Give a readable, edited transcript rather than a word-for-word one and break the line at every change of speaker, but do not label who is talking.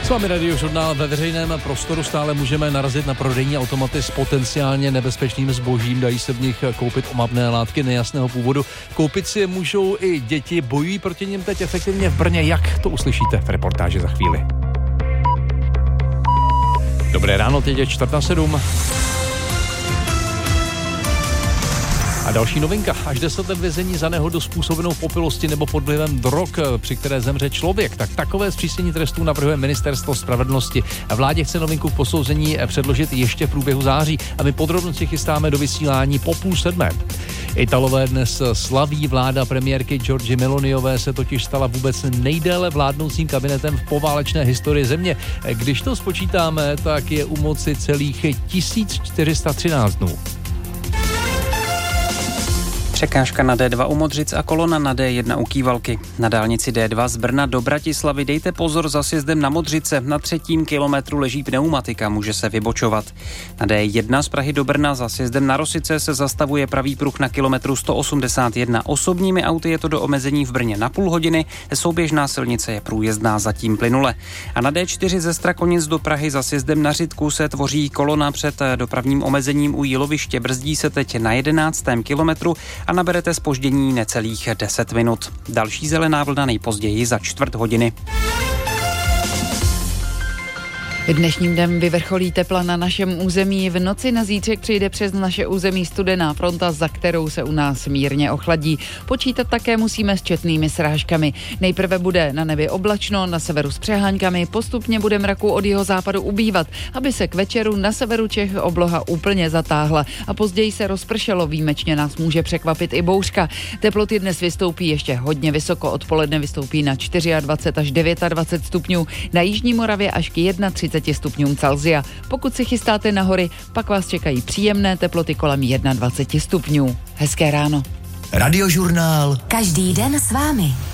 S vámi Radiožurnál. Ve veřejném prostoru stále můžeme narazit na prodejní automaty s potenciálně nebezpečným zbožím. Dají se v nich koupit omamné látky nejasného původu. Koupit si je můžou i děti. Bojují proti nim teď efektivně v Brně. Jak to uslyšíte v reportáži za chvíli. Dobré ráno, teď je 6:45. A další novinka. Až 10 let vězení za nehodu způsobenou v opilosti nebo pod vlivem drog, při které zemře člověk. Tak takové zpřísnění trestů navrhuje Ministerstvo spravedlnosti. Vládě chce novinku k posouzení předložit ještě v průběhu září a my podrobnosti chystáme do vysílání po 6:30. Italové dnes slaví. Vláda premiérky Giorgie Meloniové se totiž stala vůbec nejdéle vládnoucím kabinetem v poválečné historii země. Když to spočítáme, tak je u moci celých 1413 dnů.
Překážka na D2 u Modřic a kolona na D1 u Kývalky. Na dálnici D2 z Brna do Bratislavy dejte pozor za sjezdem na Modřice. Na 3. kilometru leží pneumatika, může se vybočovat. Na D1 z Prahy do Brna za sjezdem na Rosice se zastavuje pravý pruh na kilometru 181. Osobními auty je to do omezení v Brně na půl hodiny, souběžná silnice je průjezdná zatím plynule. A na D4 ze Strakonic do Prahy za sjezdem na Řitku se tvoří kolona před dopravním omezením u Jíloviště. Brzdí se teď na 11. kilometru a naberete zpoždění necelých 10 minut. Další zelená vlna nejpozději za 4 hodiny.
Dnešním dnem vyvrcholí tepla na našem území. V noci na zítřek přijde přes naše území studená fronta, za kterou se u nás mírně ochladí. Počítat také musíme s četnými srážkami. Nejprve bude na nebi oblačno, na severu s přeháňkami, postupně bude mraku od jihozápadu ubývat, aby se k večeru na severu Čech obloha úplně zatáhla a později se rozpršelo. Výjimečně nás může překvapit i bouřka. Teploty dnes vystoupí ještě hodně vysoko, odpoledne vystoupí na 24 až 29 stupňů, na jižní Moravě až k 31 stupňům Celsia. Pokud se chystáte na hory, pak vás čekají příjemné teploty kolem 21 stupňů. Hezké ráno.
Radiožurnál.
Každý den s vámi.